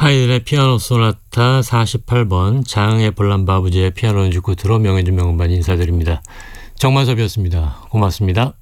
하이든의 피아노 소나타 48번 장의 볼란바부제의 피아노 연주 끝으로 명예준 명음반 인사드립니다. 정만섭이었습니다. 고맙습니다.